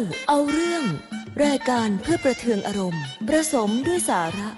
เอาเรื่องรายการเพื่อประเทืองอารมณ์ประสมด้วยสาระ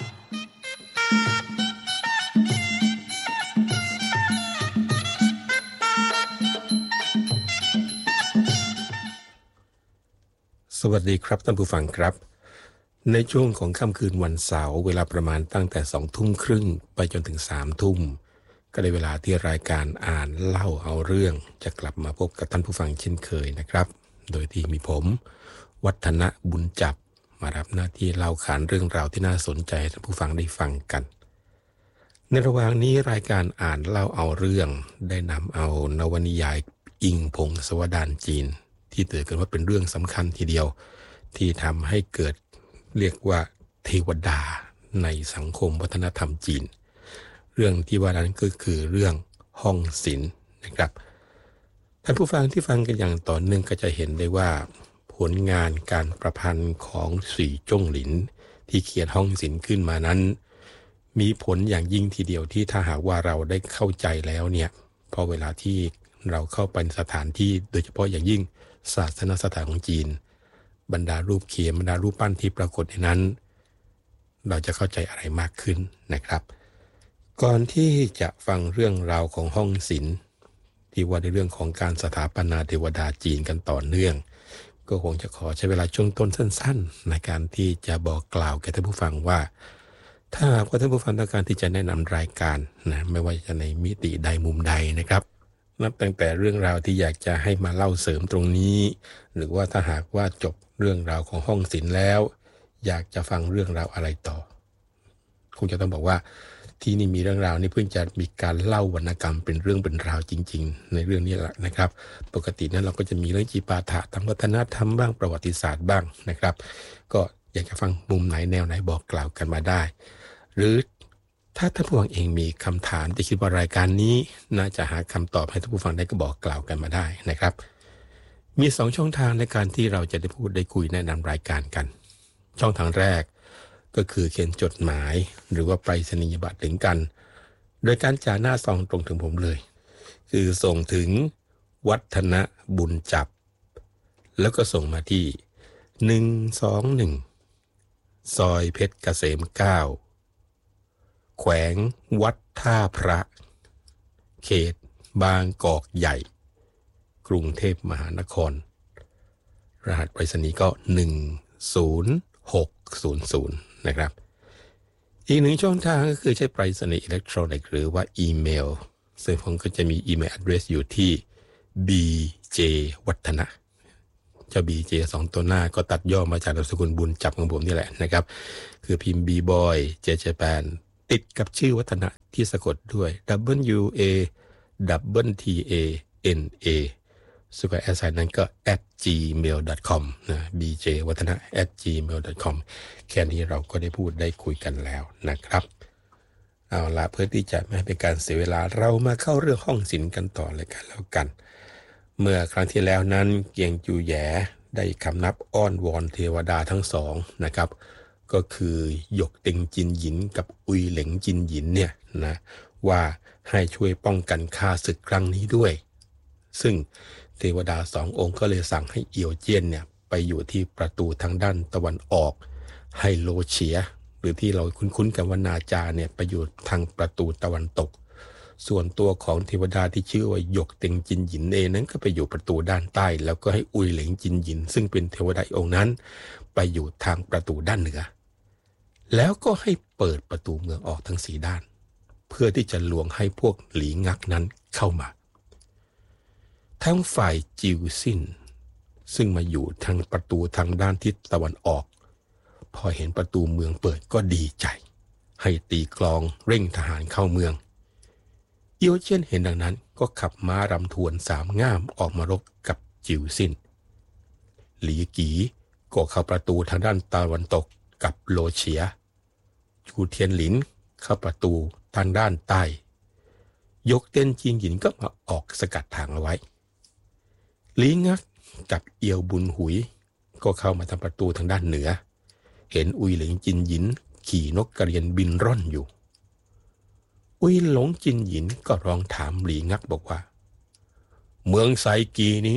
สวัสดีครับท่านผู้ฟังครับในช่วงของค่ำคืนวันเสาร์เวลาประมาณตั้งแต่20:30ไปจนถึง21:00ก็ได้เวลาที่รายการอ่านเล่าเอาเรื่องจะกลับมาพบกับท่านผู้ฟังเช่นเคยนะครับโดยที่มีผมวัฒนะบุญจับมารับหน้าที่เล่าขานเรื่องราวที่น่าสนใจให้ท่านผู้ฟังได้ฟังกันในระหว่างนี้รายการอ่านเล่าเอาเรื่องได้นำเอานวนิยายอิงพงศาวดารจีนที่ถือกันว่าเป็นเรื่องสำคัญทีเดียวที่ทำให้เกิดเรียกว่าเทวดาในสังคมวัฒนธรรมจีนเรื่องที่ว่านั้นก็คือเรื่องห้องศิลป์นะครับท่านผู้ฟังที่ฟังกันอย่างต่อเนื่องก็จะเห็นได้ว่าผลงานการประพันธ์ของสีจ้งหลินที่เขียนห้องศิลป์ขึ้นมานั้นมีผลอย่างยิ่งทีเดียวที่ถ้าหากว่าเราได้เข้าใจแล้วเนี่ยพอเวลาที่เราเข้าไปสถานที่โดยเฉพาะอย่างยิ่งศาสนสถานของจีนบรรดารูปเขียนบรรดารูปปั้นที่ปรากฏในนั้นเราจะเข้าใจอะไรมากขึ้นนะครับก่อนที่จะฟังเรื่องราวของห้องศิลป์ที่ว่าในเรื่องของการสถาปนาเทวดาจีนกันต่อเนื่องก็คงจะขอใช้เวลาช่วงต้นสั้นๆในการที่จะบอกกล่าวแก่ท่านผู้ฟังว่าถ้าหากว่าท่านผู้ฟังต้องการที่จะแนะนำรายการนะไม่ว่าจะในมิติใดมุมใดนะครับนับตั้งแต่เรื่องราวที่อยากจะให้มาเล่าเสริมตรงนี้หรือว่าถ้าหากว่าจบเรื่องราวของห้องศิลป์แล้วอยากจะฟังเรื่องราวอะไรต่อคงจะต้องบอกว่าที่นี่มีเรื่องราวนี้เพิ่งจะมีการเล่าวรรณกรรมเป็นเรื่องเป็นราวจริงๆในเรื่องนี้แหละนะครับปกตินั้นเราก็จะมีเรื่องจีปาถะทางวัฒนธรรมบ้างประวัติศาสตร์บ้างนะครับก็อยากจะฟังมุมไหนแนวไหนบอกกล่าวกันมาได้หรือถ้าท่านผู้ฟังเองมีคำถามที่คิดว่ารายการนี้น่าจะหาคำตอบให้ท่านผู้ฟังได้ก็บอกกล่าวกันมาได้นะครับมี2ช่องทางในการที่เราจะได้พูดได้คุยแนะนำรายการกันช่องทางแรกก็คือเขียนจดหมายหรือว่าไปรษณียบัตรถึงกันโดยการจ่ายหน้าซองตรงถึงผมเลยคือส่งถึงวัฒนบุญจับแล้วก็ส่งมาที่121ซอยเพชรเกษม9แขวงวัดท่าพระเขตบางกอกใหญ่กรุงเทพมหานครรหัสไปรษณีย์ก็10600นะครับอีกหนึ่งช่องทางก็คือใช้ไปรษณีย์อิเล็กทรอนิกส์หรือว่าอีเมลซึ่งผมก็จะมีอีเมล address อยู่ที่ bj วัฒนะเจ้า bj 2ตัวหน้าก็ตัดย่อมาจากนามสกุลบุญจับของผมนี่แหละนะครับคือพิมพ์ bboy jjapan ติดกับชื่อวัฒนะที่สะกดด้วย WATANA ส่วนแอสไซน์นั้นก็ @gmail.com นะ bj วัฒนะ @gmail.com แค่นี้เราก็ได้พูดได้คุยกันแล้วนะครับเอาละเพื่อที่จะไม่ให้เป็นการเสียเวลาเรามาเข้าเรื่องห้องศิลป์กันต่อเลยกันแล้วกันเมื่อครั้งที่แล้วนั้นเกียงจูแหยได้คำนับอ้อนวอนเทวดาทั้งสองนะครับก็คือหยกเต็งจินหยินกับอุยเหลงจินหยินเนี่ยนะว่าให้ช่วยป้องกันข้าศึกครั้งนี้ด้วยซึ่งเทวดา2องค์ก็เลยสั่งให้เอียวเจี้ยนเนี่ยไปอยู่ที่ประตูทางด้านตะวันออกให้โลเฉียหรือที่เราคุ้นๆกันว่านาจาเนี่ยไปอยู่ทางประตูตะวันตกส่วนตัวของเทวดาที่ชื่อว่าหยกเต็งจินหยินเองนั้นก็ไปอยู่ประตูด้านใต้แล้วก็ให้อุยเหลงจินหยินซึ่งเป็นเทวดาองค์นั้นไปอยู่ทางประตูด้านเหนือแล้วก็ให้เปิดประตูเมืองออกทั้ง4ด้านเพื่อที่จะลวงให้พวกหลีงักนั้นเข้ามาทั้งฝ่ายจิวซินซึ่งมาอยู่ทางประตูทางด้านทิศตะวันออกพอเห็นประตูเมืองเปิดก็ดีใจให้ตีกลองเร่งทหารเข้าเมืองเอียวเจี้ยนเห็นดังนั้นก็ขับม้ารำทวน3ง่ามออกมารบกับจิวซินหลีกีก็เข้าประตูทางด้านตะวันตกกับโลเฉียจูเทียนหลินเข้าประตูทางด้านใต้ยกเต้นจีนหยินก็มาออกสกัดทางเอาไว้หลีงักกับเอียวบุญหุยก็เข้ามาทางประตูทางด้านเหนือเห็นอุยเหลงจินหยินขี่นกกระเรียนบินร่อนอยู่อุยหลงจินหยินก็ร้องถามหลีงักบอกว่าเมืองไซกีนี้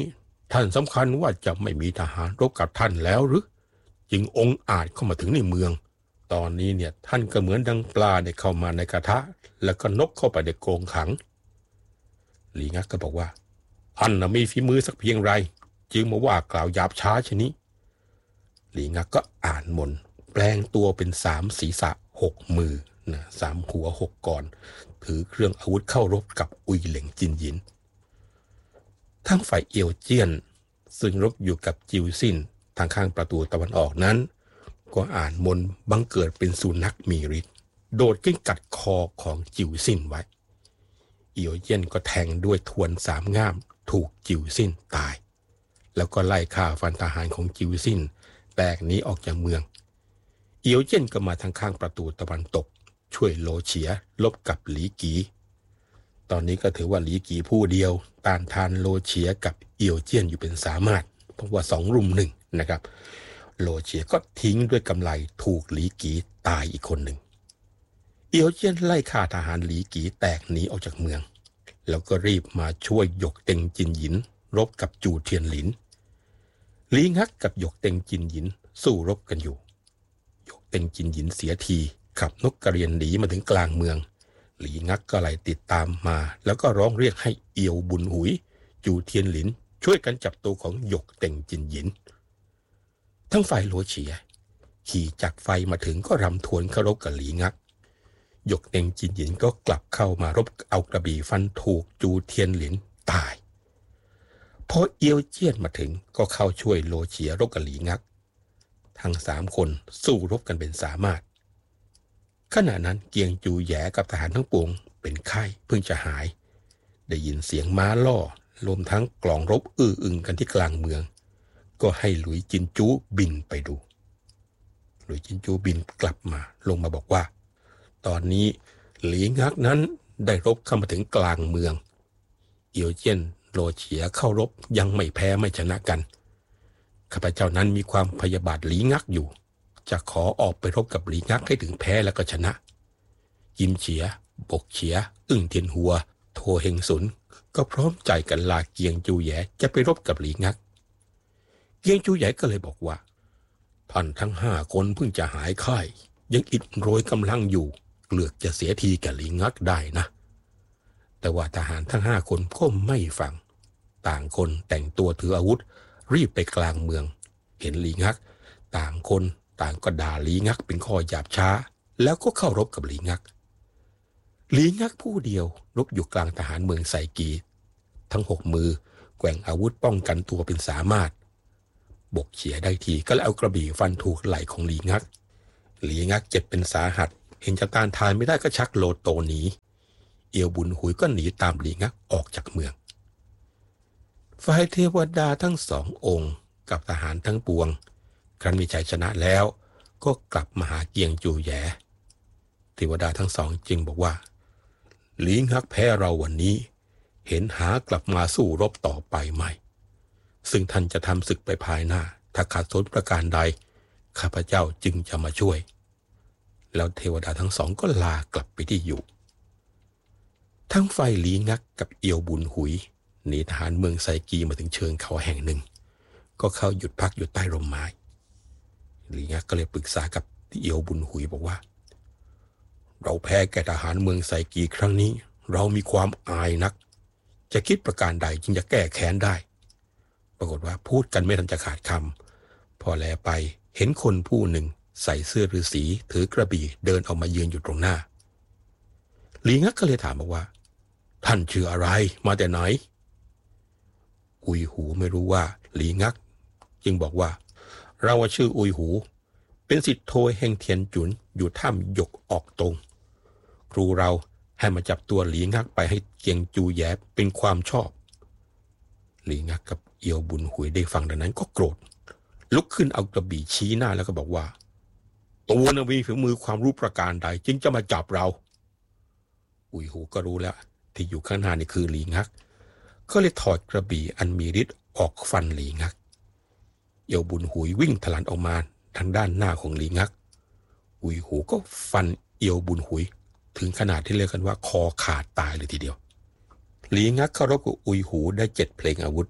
ท่านสำคัญว่าจะไม่มีทหารรบกับท่านแล้วหรือจึงองอาจเข้ามาถึงในเมืองตอนนี้เนี่ยท่านก็เหมือนดังปลาได้เข้ามาในกระทะแล้วก็นกเข้าไปในกรงขังหลีงักก็บอกว่าท่านมีฝีมือสักเพียงไรจึงมาว่ากล่าวหยาบช้าชนี้หลีงักก็อ่านมนต์แปลงตัวเป็น3 ศีรษะ6 มือนะ3 หัว6 ก่อนถือเครื่องอาวุธเข้ารบกับอุยเหล่งจินหยินทั้งฝ่ายเอียวเจี้ยนซึ่งรบอยู่กับจิวซินทางข้างประตูตะวันออกนั้นก็อ่านมนต์บังเกิดเป็นสุนัขมีฤทธิ์โดดขึ้นกัดคอของจิวซินไว้เอียวเจี้ยนก็แทงด้วยทวน3 ง่ามถูกจิวซินตายแล้วก็ไล่ฆ่าฟันทหารของจิวซินแตกหนีออกจากเมืองเอียวเจี้ยนก็มาทางข้างประตูตะวันตกช่วยโลเฉียลบกับหลีกีตอนนี้ก็ถือว่าหลีกีผู้เดียวต้านทานโลเฉียกับเอียวเจี้ยนอยู่เป็นสามารถเพราะว่า2 รุม 1นะครับโลเฉียก็ทิ้งด้วยกำไลถูกหลีกีตายอีกคนหนึ่งเอียวเจี้ยนไล่ฆ่าทหารหลีกีแตกหนีออกจากเมืองแล้วก็รีบมาช่วยหยกเต็งจินหยินรบกับจูเทียนหลินหลีงักกับหยกเต็งจินหยินสู้รบกันอยู่หยกเต็งจินหยินเสียทีขับนกกระเรียนหนีมาถึงกลางเมืองหลีงักก็ไล่ติดตามมาแล้วก็ร้องเรียกให้เอียวบุญหุยจูเทียนหลินช่วยกันจับตัวของหยกเต็งจินหยินทั้งฝ่ายโลเฉียขี่จักรไฟมาถึงก็รำทวนเคารพกับหลีงักหยกเต็งจินหยินก็กลับเข้ามารบเอากระบี่ฟันถูกจูเทียนหลินตายพอเอียวเจี้ยนมาถึงก็เข้าช่วยโลเฉียรบกับหลีงักทั้ง3 คนสู้รบกันเป็นสามารถขณะนั้นเกียงจูแหย่กับทหารทั้งปวงเป็นไข้เพิ่งจะหายได้ยินเสียงม้าล่อรวมทั้งกลองรบอื้ออึงกันที่กลางเมืองก็ให้หลุยจินจูบินไปดูหลุยจินจูบินกลับมาลงมาบอกว่าตอนนี้หลีงักนั้นได้รบเข้ามาถึงกลางเมืองเอียวเจี้ยนโลเฉียเข้ารบยังไม่แพ้ไม่ชนะกันข้าพเจ้านั้นมีความพยาบาทหลีงักอยู่จะขอออกไปรบกับหลีงักให้ถึงแพ้แล้วก็ชนะยิมเฉียบกเฉียอึ้งเทียนหัวโทเฮงสุนก็พร้อมใจกันลาเกียงจูแหย่จะไปรบกับหลีงักเกียงจูแหย่ก็เลยบอกว่าท่านทั้ง5 คนเพิ่งจะหายไข้ยังอิดโรยกำลังอยู่เกลือกจะเสียทีกับหลีงักได้นะแต่ว่าทหารทั้ง5 คนก็ไม่ฟังต่างคนแต่งตัวถืออาวุธรีบไปกลางเมืองเห็นหลีงักต่างคนต่างก็ด่าหลีงักเป็นข้อหยาบช้าแล้วก็เข้ารบกับหลีงักหลีงักผู้เดียวรบอยู่กลางทหารเมืองไซกีทั้ง6 มือแกว่งอาวุธป้องกันตัวเป็นสามารถบกเฉียได้ทีก็เลยเอากระบี่ฟันถูกไหล่ของหลีงักเจ็บเป็นสาหัสเห็นจะต้านทานไม่ได้ก็ชักโลโตหนีเอียวบุญหุยก็หนีตามหลีงักออกจากเมืองฝ่ายเทวดาทั้ง2 องค์กับทหารทั้งปวงครั้นมีชัยชนะแล้วก็กลับมาหาเกียงจูแหย่เทวดาทั้ง2จึงบอกว่าหลีงักแพ้เราวันนี้เห็นหากลับมาสู้รบต่อไปไหมซึ่งท่านจะทำศึกไปภายหน้าถ้าขาดสนประการใดข้าพเจ้าจึงจะมาช่วยแล้วเทวดาทั้ง2ก็ลากลับไปที่อยู่ทั้งฝ่ายหลีงักกับเอียวบุญหุยหนีทหารเมืองไซกีมาถึงเชิงเขาแห่งหนึ่งก็เข้าหยุดพักอยู่ใต้ร่มไม้หลีงักก็เลยปรึกษากับเอียวบุญหุยบอกว่าเราแพ้แก่ทหารเมืองไซกีครั้งนี้เรามีความอายนักจะคิดประการใดจึงจะแก้แค้นได้ปรากฏว่าพูดกันไม่ทันจะขาดคำพอแลไปเห็นคนผู้หนึ่งใส่เสื้อฤาษีถือกระบี่เดินออกมายืนอยู่ตรงหน้าหลีงักก็เลยถามบอกว่าท่านชื่ออะไรมาแต่ไหนอุยหูไม่รู้ว่าหลีงักจึงบอกว่าเราชื่ออุยหูเป็นศิษย์โทเฮงเทียนจุนอยู่ถ้ำหยกออกตรงครูเราให้มาจับตัวหลีงักไปให้เกียงจูแหย่เป็นความชอบหลีงักกับเอียวบุญหุยได้ฟังดังนั้นก็โกรธลุกขึ้นเอากระบี่ชี้หน้าแล้วก็บอกว่าตัวน่ะมีฝีมือความรู้ประการใดจึงจะมาจับเราอุยหูก็รู้แล้วที่อยู่ข้างหน้านี่คือหลีงักก็เลยถอดกระบี่อันมีฤทธิ์ออกฟันหลีงักเอียวบุญหุยวิ่งทะลันออกมาทางด้านหน้าของหลีงักอุยหูก็ฟันเอียวบุญหุยถึงขนาดที่เรียกกันว่าคอขาดตายเลยทีเดียวหลีงักเข้ารบกับอุยหูได้7 เพลงอาวุธ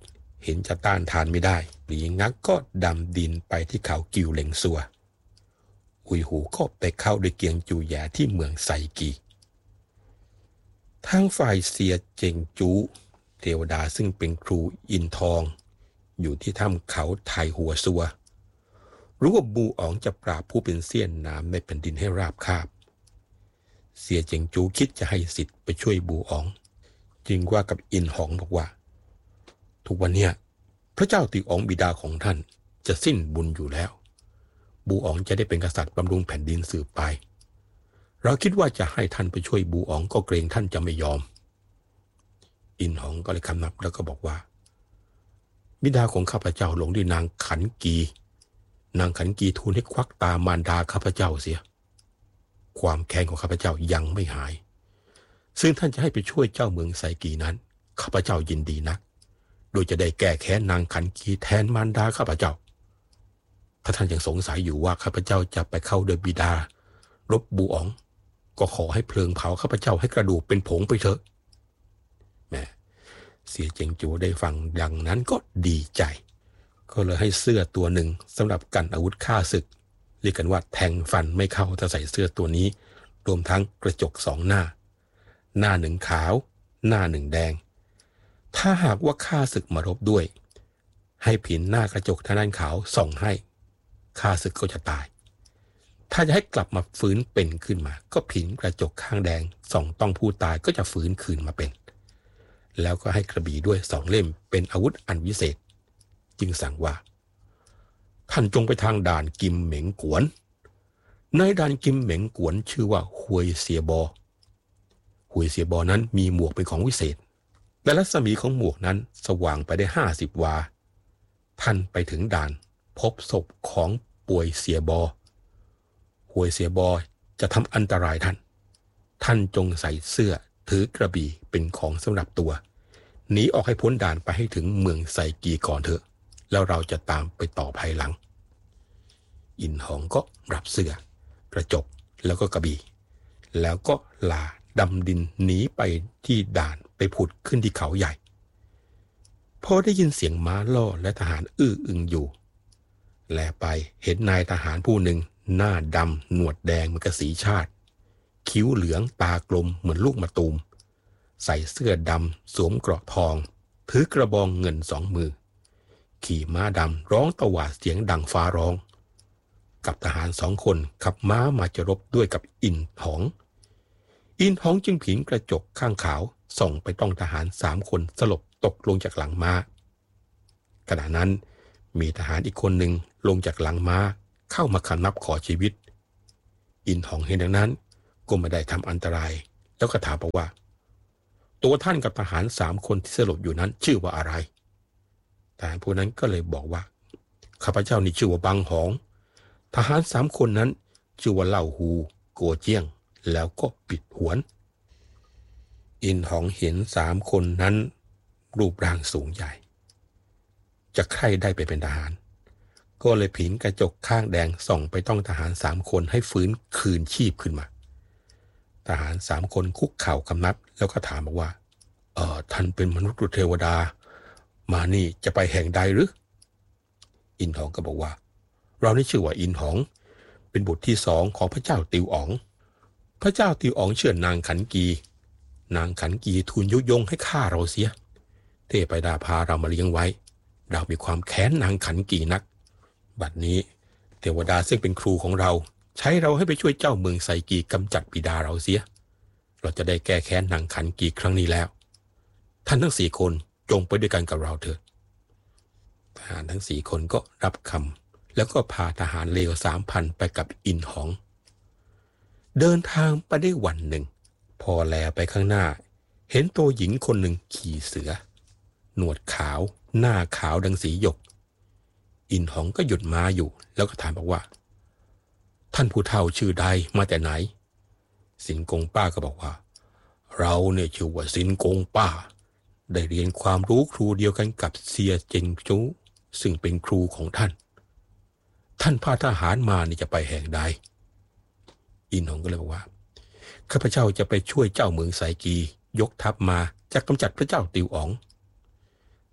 เห็นจะต้านทานไม่ได้หลีงักก็ดำดินไปที่เขากิวเหลงซัวอุยหูก็ไปเข้าด้วยเกียงจูแย่ที่เมืองไซกีทางฝ่ายเสียเจงจูเทวดาซึ่งเป็นครูอินทองอยู่ที่ถ้ำเขาไทหัวซัวรู้ว่าบูอ๋องจะปราบผู้เป็นเสี้ยนน้ำในแผ่นดินให้ราบคาบเสียเจงจูคิดจะให้สิทธิ์ไปช่วยบูอ๋องจึงว่ากับอินหองบอกว่าทุกวันเนี้ยพระเจ้าติอ๋องบิดาของท่านจะสิ้นบุญอยู่แล้วบูอ๋องจะได้เป็นกษัตริย์บำรุงแผ่นดินสืบไปเราคิดว่าจะให้ท่านไปช่วยบูอ๋องก็เกรงท่านจะไม่ยอมอินหองก็เลยคำนับแล้วก็บอกว่าบิดาของข้าพเจ้าหลงด้วยนางขันกีนางขันกีทูลให้ควักตามารดาข้าพเจ้าเสียความแค้นของข้าพเจ้ายังไม่หายซึ่งท่านจะให้ไปช่วยเจ้าเมืองไซกีนั้นข้าพเจ้ายินดีนักโดยจะได้แก้แค้นนางขันกีแทนมารดาข้าพเจ้าถ้าท่านยังสงสัยอยู่ว่าข้าพเจ้าจะไปเข้าโดยบิดารบบูอ๋องก็ขอให้เพลิงเผาข้าพเจ้าให้กระดูกเป็นผงไปเถอะแม่เสียเจงจูได้ฟังดังนั้นก็ดีใจก็เลยให้เสื้อตัวหนึ่งสำหรับกันอาวุธฆ่าศึกเรียกกันว่าแทงฟันไม่เข้าถ้าใส่เสื้อตัวนี้รวมทั้งกระจก2 หน้าหน้า1ขาวหน้า1แดงถ้าหากว่าฆ่าศึกมารบด้วยให้ผินหน้ากระจกทางด้านขาวส่องให้ฆ่าศึกก็จะตายถ้าจะให้กลับมาฟื้นเป็นขึ้นมาก็ผินกระจกข้างแดงส่องต้องผู้ตายก็จะฟื้นคืนมาเป็นแล้วก็ให้กระบี่ด้วย2 เล่มเป็นอาวุธอันวิเศษจึงสั่งว่าท่านจงไปทางด่านกิมเหม็งกวนในด่านกิมเหม็งกวนชื่อว่าฮวยเสียบอฮวยเสียบอนั้นมีหมวกเป็นของวิเศษและรัศมีของหมวกนั้นสว่างไปได้50 วาท่านไปถึงด่านพบศพของป่วยเสียบอฮวยเสียบอจะทำอันตรายท่านจงใส่เสื้อถือกระบี่เป็นของสำหรับตัวหนีออกให้พ้นด่านไปให้ถึงเมืองไซกีก่อนเถอะแล้วเราจะตามไปต่อภายหลังอินหองก็รับเสื้อกระจกแล้วก็กระบี่แล้วก็ลาดำดินหนีไปที่ด่านไปผุดขึ้นที่เขาใหญ่พอได้ยินเสียงม้าล่อและทหารอื้ออึงอยู่แลไปเห็นนายทหารผู้หนึ่งหน้าดำหนวดแดงเหมือนกับสีชาติคิ้วเหลืองตากลมเหมือนลูกมะตูมใส่เสื้อดำสวมเกราะทองถือกระบองเงิน2 มือขี่ม้าดำร้องตวาดเสียงดังฟ้าร้องกับทหาร2 คนขับม้ามาจะรบด้วยกับอินหองจึงผินกระจกข้างขาวส่องไปต้องทหาร3 คนสลบตกลงจากหลังม้าขณะนั้นมีทหารอีกคนหนึ่งลงจากหลังม้าเข้ามาคำนับขอชีวิตอินหองเห็นดังนั้นก็ไม่ได้ทำอันตรายแล้วก็ถามบอกว่าตัวท่านกับทหาร3 คนที่สลบอยู่นั้นชื่อว่าอะไรทหารผู้นั้นก็เลยบอกว่าข้าพเจ้านี่ชื่อว่าบังหองทหาร3 คนนั้นชื่อว่าเล่าฮูโกเจี้ยงแล้วก็ปิดหวนอินหองเห็น3 คนนั้นรูปร่างสูงใหญ่จะใคร่ได้ไปเป็นทหารก็เลยผินกระจกข้างแดงส่องไปต้องทหาร3 คนให้ฟื้นคืนชีพขึ้นมาทหาร3 คนคุกเข่าคำนับแล้วก็ถามบอกว่าท่านเป็นมนุษย์หรือเทวดามานี่จะไปแห่งใดหรืออินหองก็บอกว่าเรานี่ชื่อว่าอินหองเป็นบุตรที่2ของพระเจ้าติวอ๋องพระเจ้าติวอ๋องเชื่อนางขันกีทูลยุยงให้ฆ่าเราเสียเทพดาพาเรามาเลี้ยงไว้เรามีความแค้นนางขันกีนักบัดนี้เทวดาซึ่งเป็นครูของเราใช้เราให้ไปช่วยเจ้าเมืองไซกีกำจัดบิดาเราเสียเราจะได้แก้แค้นนางขันกีครั้งนี้แล้วท่านทั้ง4 คนจงไปด้วยกันกับเราเถิดทหารทั้ง4 คนก็รับคำแล้วก็พาทหารเลว3,000ไปกับอินหองเดินทางไปได้วันหนึ่งพอแลไปข้างหน้าเห็นตัวหญิงคนหนึ่งขี่เสือหนวดขาวหน้าขาวดังสีหยกอินหองก็หยุดม้าอยู่แล้วก็ถามบอกว่าท่านผู้เฒ่าชื่อใดมาแต่ไหนสินกงป้าก็บอกว่าเราเนี่ยชื่อว่าสินกงป้าได้เรียนความรู้ครูเดียวกันกับเซียเจงจูซึ่งเป็นครูของท่านพาทหารมานี่จะไปแห่งใดอินหองก็เลยบอกว่าข้าพเจ้าจะไปช่วยเจ้าเมืองไซกียกทัพมาจะกำจัดพระเจ้าติวอ๋อง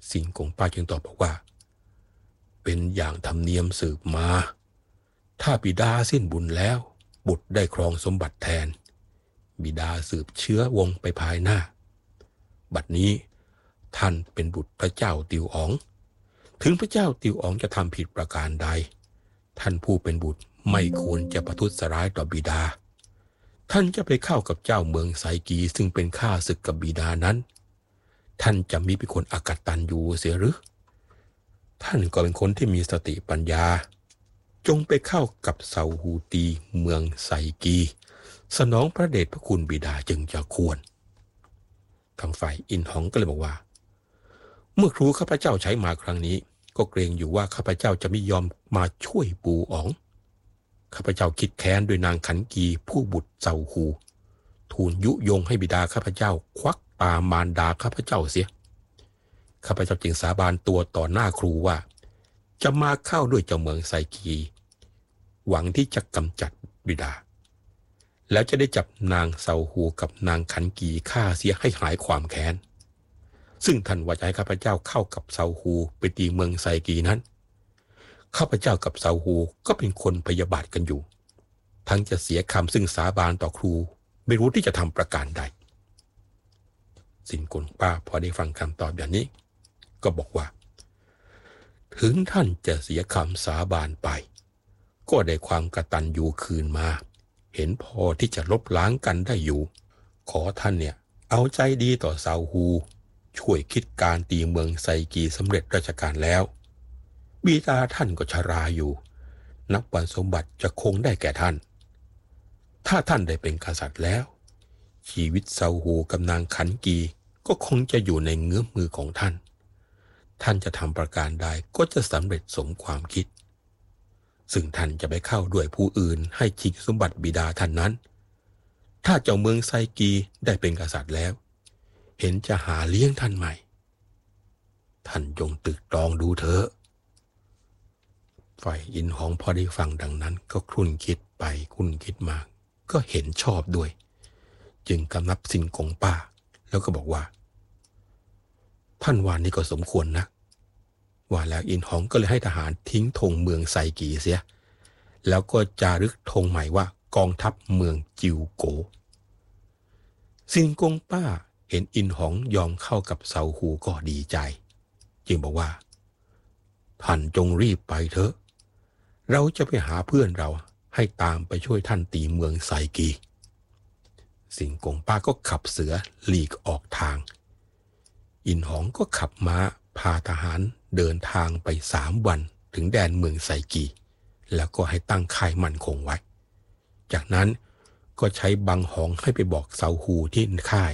สิงกงป้าจึงตอบบอกว่าเป็นอย่างธรรมเนียมสืบมาถ้าบิดาสิ้นบุญแล้วบุตรได้ครองสมบัติแทนบิดาสืบเชื้อวงไปภายหน้าบัดนี้ท่านเป็นบุตรพระเจ้าติวอ๋องถึงพระเจ้าติวอ๋องจะทำผิดประการใดท่านผู้เป็นบุตรไม่ควรจะประทุษร้ายต่อบิดาท่านจะไปเข้ากับเจ้าเมืองไซกีซึ่งเป็นข้าศึกกับบิดานั้นท่านจะมีเป็นคนอกตัญญูเสียหรือท่านก็เป็นคนที่มีสติปัญญาจงไปเข้ากับเซาฮูตีเมืองไซกีสนองพระเดชพระคุณบิดาจึงจะควรทางฝ่ายอินหองก็เลยบอกว่าเมื่อครูข้าพเจ้าใช้มาครั้งนี้ก็เกรงอยู่ว่าข้าพเจ้าจะไม่ยอมมาช่วยปูอ๋องข้าพเจ้าคิดแค้นโดยนางขันกีผู้บุตรเซาฮูทูลยุยงให้บิดาข้าพเจ้าควักตามารดาข้าพเจ้าเสียข้าพเจ้าจึงสาบานตัวต่อหน้าครูว่าจะมาเข้าด้วยเจ้าเมืองไซกีหวังที่จะกำจัดบิดาแล้วจะได้จับนางเซาฮูกับนางขันกีฆ่าเสียให้หายความแค้นซึ่งท่านว่าจะให้ข้าพเจ้าเข้ากับเซาฮูไปตีเมืองไซกีนั้นข้าพเจ้ากับเซาฮูก็เป็นคนพยาบาทกันอยู่ทั้งจะเสียคำซึ่งสาบานต่อครูไม่รู้ที่จะทำประการใดสินกงป้าพอได้ฟังคำตอบอย่างนี้ก็บอกว่าถึงท่านจะเสียคำสาบานไปก็ได้ความกตัญญูคืนมาเห็นพอที่จะลบล้างกันได้อยู่ขอท่านเนี่ยเอาใจดีต่อเซาฮูช่วยคิดการตีเมืองไซกีสำเร็จราชการแล้วบิดาท่านก็ชราอยู่นับวันสมบัติจะคงได้แก่ท่านถ้าท่านได้เป็นกษัตริย์แล้วชีวิตเซาฮูกับนางขันกีก็คงจะอยู่ในเงื้อมมือของท่านท่านจะทำประการใดก็จะสำเร็จสมความคิดซึ่งท่านจะไปเข้าด้วยผู้อื่นให้ชิงสมบัติบิดาท่านนั้นถ้าเจ้าเมืองไซกีได้เป็นกษัตริย์แล้วเห็นจะหาเลี้ยงท่านใหม่ท่านจงตรึกตรองดูเถอะฝ่ายอินหองพอได้ฟังดังนั้นก็ครุ่นคิดไปครุ่นคิดมาก็เห็นชอบด้วยจึงกำนับสินกงป้าแล้วก็บอกว่าท่านว่านี่ก็สมควรนะว่าแล้วอินหองก็เลยให้ทหารทิ้งธงเมืองไซกีเสียแล้วก็จารึกธงใหม่ว่ากองทัพเมืองจิวโกสินกงป้าเห็นอินหองยอมเข้ากับเซาฮูก็ดีใจจึงบอกว่าท่านจงรีบไปเถอะเราจะไปหาเพื่อนเราให้ตามไปช่วยท่านตีเมืองไซกีสิงกงป้าก็ขับเสือหลีกออกทางอินหองก็ขับม้าพาทหารเดินทางไป3 วันถึงแดนเมืองไซกีแล้วก็ให้ตั้งค่ายมั่นคงไว้จากนั้นก็ใช้บังหองให้ไปบอกเซาฮูที่ค่าย